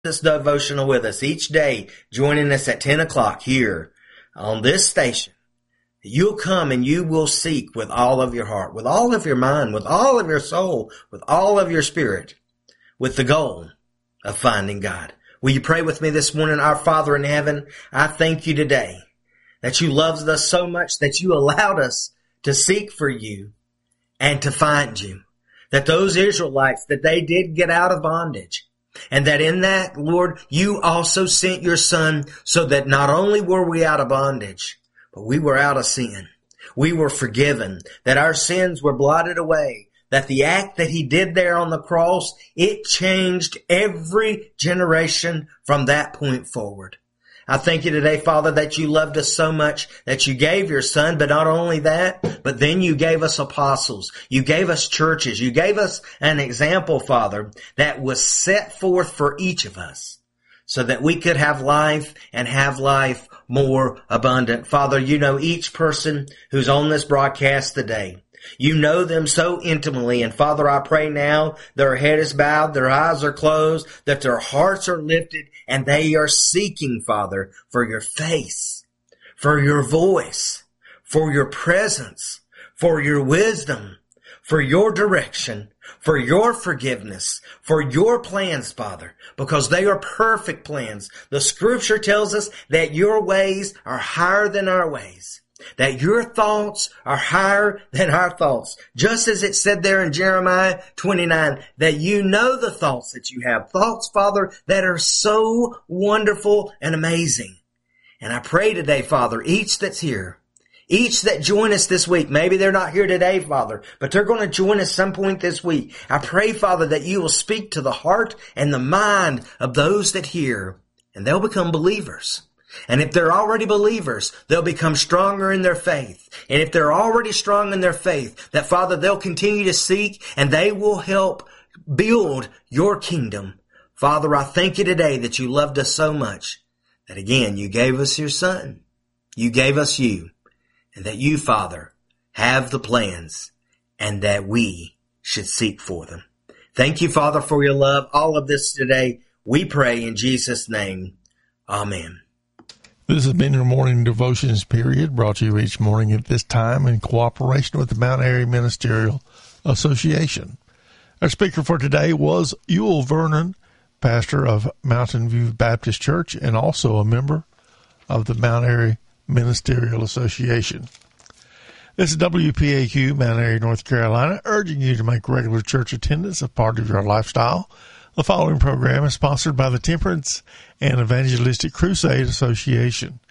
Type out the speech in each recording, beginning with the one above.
this devotional with us each day, joining us at 10 o'clock here on this station. You'll come and you will seek with all of your heart, with all of your mind, with all of your soul, with all of your spirit, with the goal of finding God. Will you pray with me this morning? Our Father in heaven, I thank you today that you loved us so much that you allowed us to seek for you and to find you. That those Israelites, that they did get out of bondage. And that in that, Lord, you also sent your Son so that not only were we out of bondage, but we were out of sin. We were forgiven, that our sins were blotted away, that the act that he did there on the cross, it changed every generation from that point forward. I thank you today, Father, that you loved us so much that you gave your Son, but not only that, but then you gave us apostles. You gave us churches. You gave us an example, Father, that was set forth for each of us so that we could have life and have life more abundant. Father, you know each person who's on this broadcast today. You know them so intimately. And Father, I pray now their head is bowed, their eyes are closed, that their hearts are lifted, and they are seeking, Father, for your face, for your voice, for your presence, for your wisdom, for your direction, for your forgiveness, for your plans, Father, because they are perfect plans. The scripture tells us that your ways are higher than our ways. That your thoughts are higher than our thoughts. Just as it said there in Jeremiah 29, that you know the thoughts that you have. Thoughts, Father, that are so wonderful and amazing. And I pray today, Father, each that's here, each that join us this week, maybe they're not here today, Father, but they're going to join us some point this week. I pray, Father, that you will speak to the heart and the mind of those that hear, and they'll become believers. And if they're already believers, they'll become stronger in their faith. And if they're already strong in their faith, that Father, they'll continue to seek and they will help build your kingdom. Father, I thank you today that you loved us so much that again, you gave us your Son. You gave us you. And that you, Father, have the plans and that we should seek for them. Thank you, Father, for your love. All of this today, we pray in Jesus' name. Amen. This has been your morning devotions period, brought to you each morning at this time in cooperation with the Mount Airy Ministerial Association. Our speaker for today was Ewell Vernon, pastor of Mountain View Baptist Church and also a member of the Mount Airy Ministerial Association. This is WPAQ, Mount Airy, North Carolina, urging you to make regular church attendance a part of your lifestyle. The following program is sponsored by the Temperance and Evangelistic Crusade Association.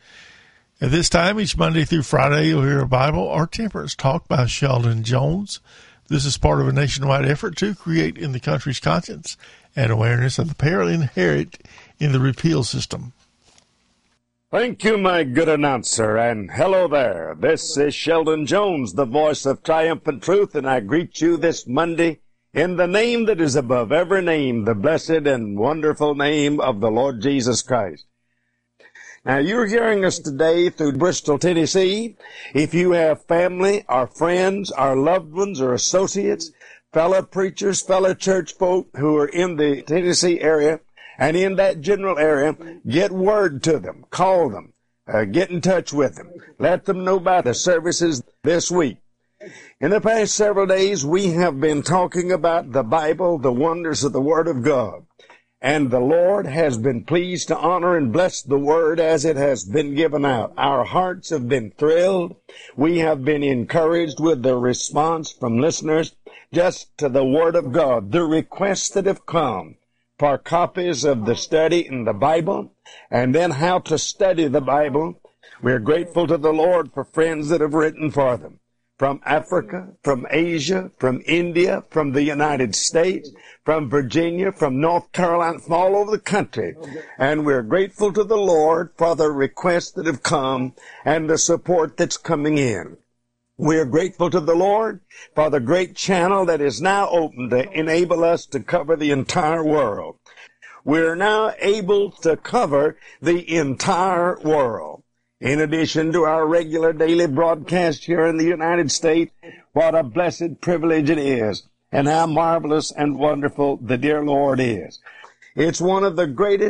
At this time, each Monday through Friday, you'll hear a Bible or Temperance Talk by Sheldon Jones. This is part of a nationwide effort to create in the country's conscience and awareness of the peril inherent in the repeal system. Thank you, my good announcer, and hello there. This is Sheldon Jones, the voice of triumphant truth, and I greet you this Monday in the name that is above every name, the blessed and wonderful name of the Lord Jesus Christ. Now, you're hearing us today through Bristol, Tennessee. If you have family, or friends, or loved ones, or associates, fellow preachers, fellow church folk who are in the Tennessee area and in that general area, get word to them, call them, get in touch with them. Let them know about the services this week. In the past several days, we have been talking about the Bible, the wonders of the Word of God. And the Lord has been pleased to honor and bless the Word as it has been given out. Our hearts have been thrilled. We have been encouraged with the response from listeners just to the Word of God, the requests that have come for copies of the study in the Bible, and then how to study the Bible. We're grateful to the Lord for friends that have written for them. From Africa, from Asia, from India, from the United States, from Virginia, from North Carolina, from all over the country. And we're grateful to the Lord for the requests that have come and the support that's coming in. We are grateful to the Lord for the great channel that is now open to enable us to cover the entire world. We're now able to cover the entire world. In addition to our regular daily broadcast here in the United States, what a blessed privilege it is, and how marvelous and wonderful the dear Lord is. It's one of the greatest